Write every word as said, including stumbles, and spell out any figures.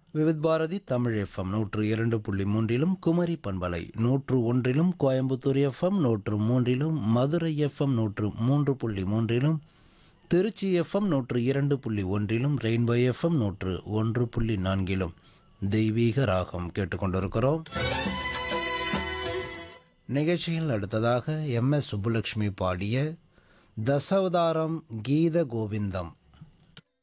Vividh Bharathi Tamil FM நூற்று இரண்டு புள்ளி மூன்றிலும் குமரி பண்பலை நூற்று ஒன்றிலும் கோயம்புத்தூர் எஃப்எம் நூற்று மூன்றிலும் மதுரை எஃப்எம் நூற்று மூன்று புள்ளி மூன்றிலும் திருச்சி எஃப்எம் நூற்று இரண்டு புள்ளி ஒன்றிலும் ரெயின்போ எஃப்எம் நூற்று ஒன்று புள்ளி நான்கிலும் தெய்வீக ராகம் கேட்டுக்கொண்டிருக்கிறோம். நிகழ்ச்சியில் அடுத்ததாக எம் எஸ் சுப்புலட்சுமி பாடிய தசாவதாரம் கீத கோவிந்தம்